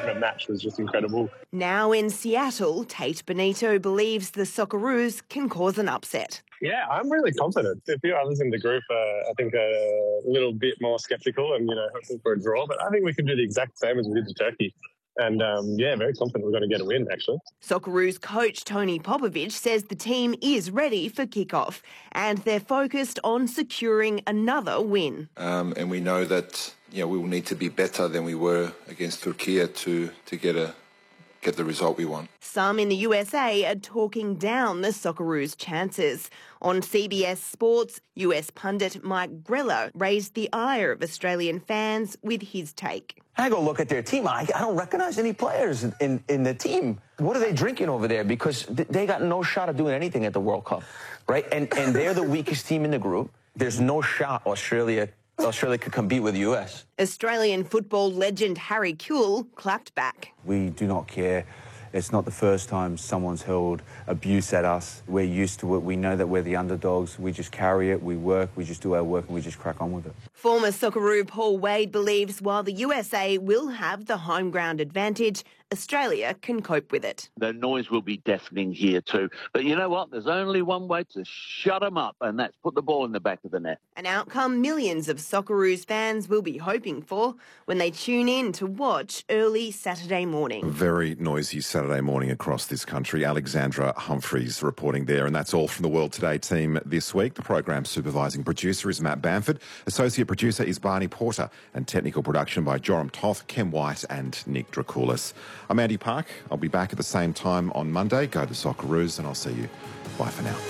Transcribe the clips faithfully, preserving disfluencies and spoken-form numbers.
ultimate match was just incredible. Now in Seattle, Tate Benito believes the Socceroos can cause an upset. Yeah, I'm really confident. A few others in the group are, I think, a little bit more sceptical and, you know, hoping for a draw. But I think we can do the exact same as we did to Turkey. And, um, yeah, very confident we're going to get a win, actually. Socceroos coach Tony Popovic says the team is ready for kick-off and they're focused on securing another win. Um, and we know that, you know, we will need to be better than we were against Turkey to, to get a get the result we want. Some in the U S A are talking down the Socceroos' chances. On C B S Sports, U S pundit Mike Grella raised the ire of Australian fans with his take. I go look at their team. I, I don't recognise any players in, in, in the team. What are they drinking over there? Because th- they got no shot of doing anything at the World Cup, right? And, and they're the weakest team in the group. There's no shot Australia Australia could compete with the U S. Australian football legend Harry Kewell clapped back. We do not care. It's not the first time someone's hurled abuse at us. We're used to it. We know that we're the underdogs. We just carry it, we work, we just do our work and we just crack on with it. Former Socceroo Paul Wade believes while the U S A will have the home ground advantage, Australia can cope with it. The noise will be deafening here too. But you know what? There's only one way to shut them up, and that's put the ball in the back of the net. An outcome millions of Socceroos fans will be hoping for when they tune in to watch early Saturday morning. Very noisy Saturday morning across this country. Alexandra Humphreys reporting there. And that's all from the World Today team this week. The program's supervising producer is Matt Bamford. Associate producer is Barney Porter. And technical production by Joram Toth, Ken White and Nick Dracoulis. I'm Andy Park. I'll be back at the same time on Monday. Go to Socceroos and I'll see you. Bye for now.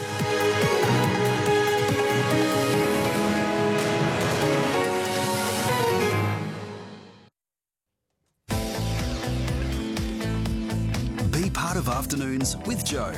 Be part of Afternoons with Joe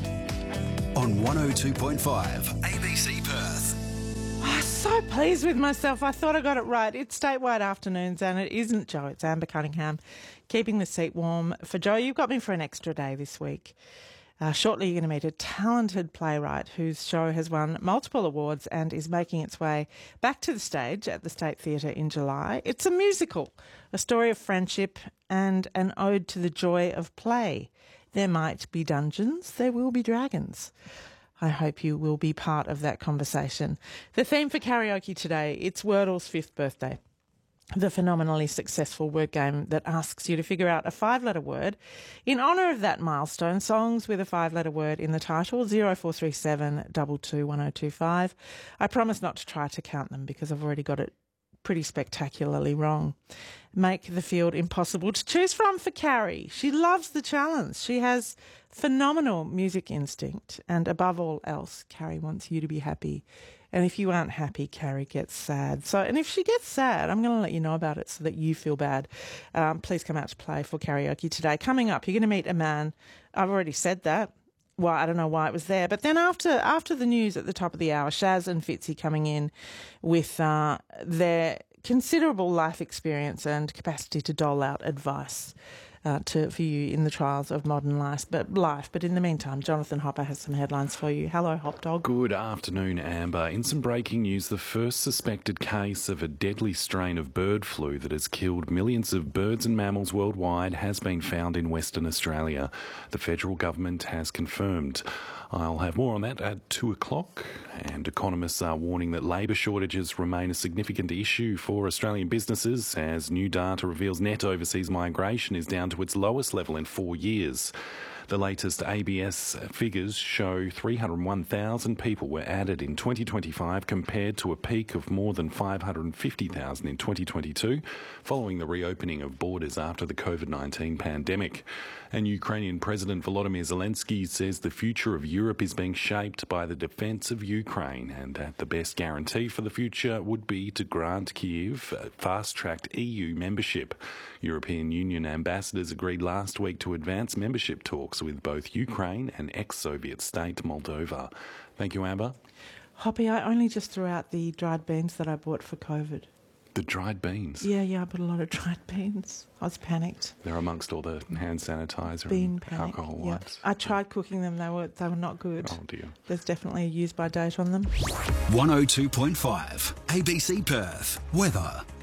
on one oh two point five A B C Perth. Oh, so pleased with myself. I thought I got it right. It's statewide afternoons and it isn't Joe. It's Amber Cunningham keeping the seat warm for Joe. You've got me for an extra day this week. Uh, shortly you're going to meet a talented playwright whose show has won multiple awards and is making its way back to the stage at the State Theatre in July. It's a musical, a story of friendship and an ode to the joy of play. There might be dungeons, there will be dragons. I hope you will be part of that conversation. The theme for karaoke today, it's Wordle's fifth birthday. The phenomenally successful word game that asks you to figure out a five-letter word. In honour of that milestone, songs with a five-letter word in the title, zero four three seven two two one oh two five. I promise not to try to count them because I've already got it pretty spectacularly wrong. Make the field impossible to choose from for Carrie. She loves the challenge. She has phenomenal music instinct, and above all else, Carrie wants you to be happy. And if you aren't happy, Carrie gets sad. So, and if she gets sad, I'm going to let you know about it so that you feel bad. Um, please come out to play for karaoke today. Coming up, you're going to meet a man. I've already said that. Well, I don't know why it was there. But then after after the news at the top of the hour, Shaz and Fitzy coming in with uh, their considerable life experience and capacity to dole out advice uh, to for you in the trials of modern life. But life. But in the meantime, Jonathan Hopper has some headlines for you. Hello, Hop Dog. Good afternoon, Amber. In some breaking news, the first suspected case of a deadly strain of bird flu that has killed millions of birds and mammals worldwide has been found in Western Australia. The federal government has confirmed. I'll have more on that at two o'clock. And economists are warning that labour shortages remain a significant issue for Australian businesses as new data reveals net overseas migration is down to its lowest level in four years. The latest A B S figures show three hundred one thousand people were added in twenty twenty-five compared to a peak of more than five hundred fifty thousand in twenty twenty-two, following the reopening of borders after the COVID nineteen pandemic. And Ukrainian President Volodymyr Zelensky says the future of Europe is being shaped by the defence of Ukraine and that the best guarantee for the future would be to grant Kyiv fast-tracked E U membership. European Union ambassadors agreed last week to advance membership talks with both Ukraine and ex-Soviet state Moldova. Thank you, Amber. Hoppy, I only just threw out the dried beans that I bought for COVID. The dried beans? Yeah, yeah, I bought a lot of dried beans. I was panicked. They're amongst all the hand sanitizer Bean and panic. alcohol Yeah. wipes. I tried cooking them. They were they were not good. Oh, dear. There's definitely a use-by date on them. one oh two point five A B C Perth. Weather.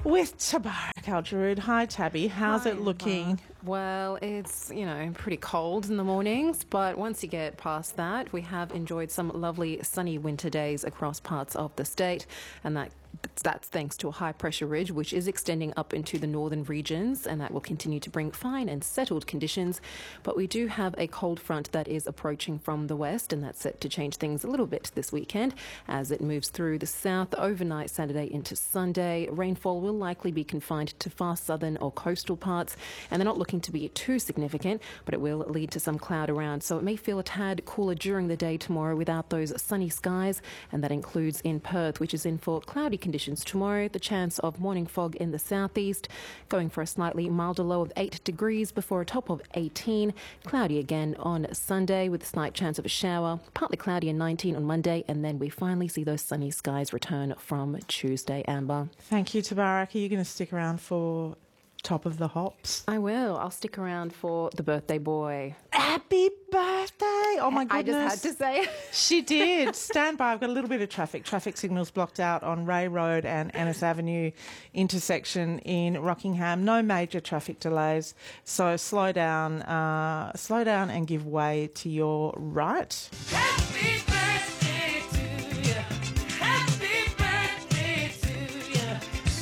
with Tabarak Al-Jarood. Hi, Tabby. How's Hi, it looking? Well, it's, you know, pretty cold in the mornings, but once you get past that, we have enjoyed some lovely sunny winter days across parts of the state, and that that's thanks to a high-pressure ridge which is extending up into the northern regions, and that will continue to bring fine and settled conditions. But we do have a cold front that is approaching from the west, and that's set to change things a little bit this weekend as it moves through the south overnight Saturday into Sunday. Rainfall will likely be confined to far southern or coastal parts, and they're not looking to be too significant, but it will lead to some cloud around. So it may feel a tad cooler during the day tomorrow without those sunny skies, and that includes in Perth, which is in for cloudy conditions tomorrow. The chance of morning fog in the southeast, going for a slightly milder low of eight degrees before a top of eighteen. Cloudy again on Sunday with a slight chance of a shower. Partly cloudy and nineteen on Monday, and then we finally see those sunny skies return from Tuesday, Amber. Thank you, Tabarak. Are you going to stick around for Top of the Hops? I will. I'll stick around for the birthday boy. Happy birthday! Oh my goodness. I just had to say it. She did. Stand by. I've got a little bit of traffic. Traffic signals blocked out on Ray Road and Ennis Avenue intersection in Rockingham. No major traffic delays. So slow down, uh, slow down and give way to your right. Happy birthday to you. Happy birthday to you.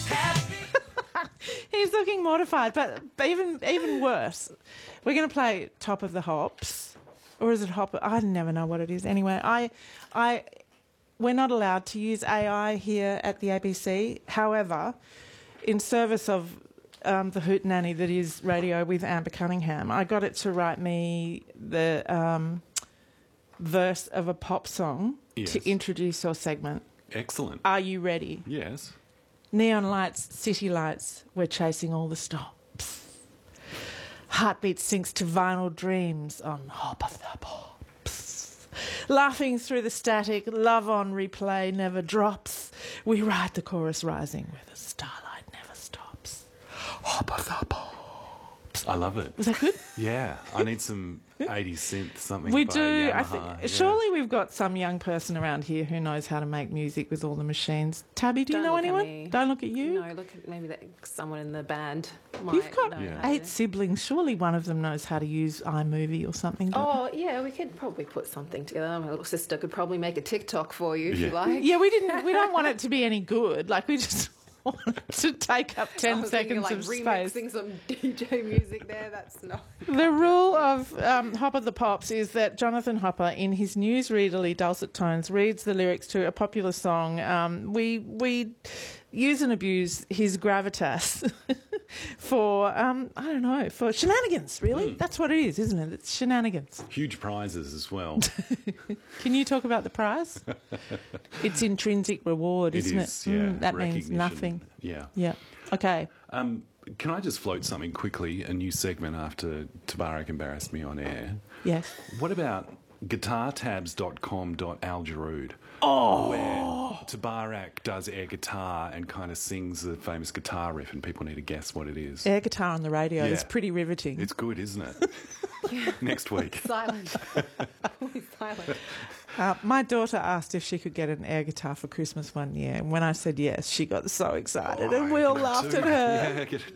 Happy He's looking mortified, but even even worse, we're going to play Top of the Hops, or is it Hop? I never know what it is. Anyway, I, I, we're not allowed to use A I here at the A B C. However, in service of um, the hootenanny that is radio with Amber Cunningham, I got it to write me the um, verse of a pop song Yes. to introduce your segment. Excellent. Are you ready? Yes. Neon lights, city lights, we're chasing all the stops. Heartbeat sinks to vinyl dreams on Hop of the Pops. Laughing through the static, love on replay never drops. We ride the chorus rising where the starlight never stops. Hop of the Pops. I love it. Was that good? Yeah. I need some eighties synth something. We by do. Yamaha. I think Yeah. surely we've got some young person around here who knows how to make music with all the machines. Tabby, do you Don't know look at anyone? me. Don't look at you. No, look at maybe that someone in the band might You've got know Yeah. how eight to- siblings. Surely one of them knows how to use iMovie or something. don't Oh, yeah, we could probably put something together. My little sister could probably make a TikTok for you if you Yeah. like. Yeah, we didn't. We don't want it to be any good. Like we just want it to take up I ten was thinking, seconds like, of space. remixing some D J music there. That's not. The rule of um, Hop of the Pops is that Jonathan Hopper, in his newsreaderly dulcet tones, reads the lyrics to a popular song. Um, we we use and abuse his gravitas for um, I don't know for shenanigans. Really, that's what it is, isn't it? It's shenanigans. Huge prizes as well. Can you talk about the prize? It's intrinsic reward, It isn't is, it? yeah. Mm, that means Recognition. nothing. Yeah. Yeah. Okay. Um, can I just float something quickly? A new segment after Tabarak embarrassed me on air. Yes. What about guitar tabs dot com dot al jarood? Oh. Where Tabarak does air guitar and kind of sings the famous guitar riff, and people need to guess what it is. Air guitar on the radio Yeah. is pretty riveting. It's good, isn't it? Next week. Silent. Always silent. Uh, my daughter asked if she could get an air guitar for Christmas one year, and when I said yes, she got so excited, and we all Get it laughed too. at her. Yeah, get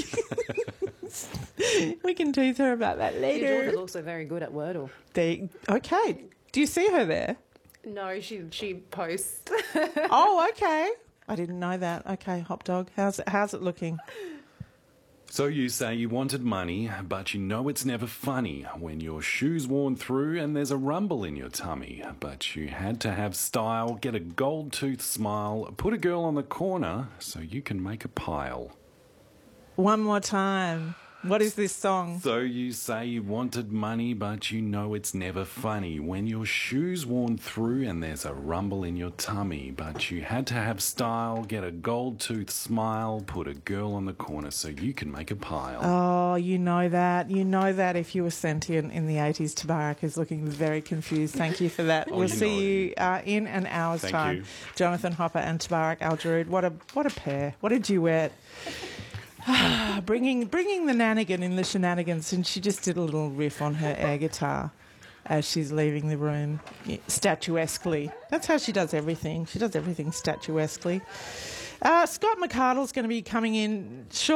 it too. We can tease her about that Your later. daughter's also very good at Wordle. They, okay. Do you see her there? No, she she posts. Oh, okay. I didn't know that. Okay, Hop Dog. How's it, how's it looking? So you say you wanted money, but you know it's never funny when your shoes worn through and there's a rumble in your tummy. But you had to have style, get a gold tooth smile, put a girl on the corner so you can make a pile. One more time. What is this song? So you say you wanted money, but you know it's never funny when your shoes worn through and there's a rumble in your tummy. But you had to have style, get a gold tooth smile, put a girl on the corner so you can make a pile. Oh, you know that. You know that if you were sentient in the eighties. Tabarak is looking very confused. Thank you for that. Oh, we'll you see know you uh, in an hour's Thank time. you. Jonathan Hopper and Tabarak Al-Jarood. What a what a pair. What a duet. bringing bringing the nannigan in the shenanigans, and she just did a little riff on her air guitar as she's leaving the room, statuesquely. That's how she does everything. She does everything statuesquely. Uh, Scott McArdle's going to be coming in short.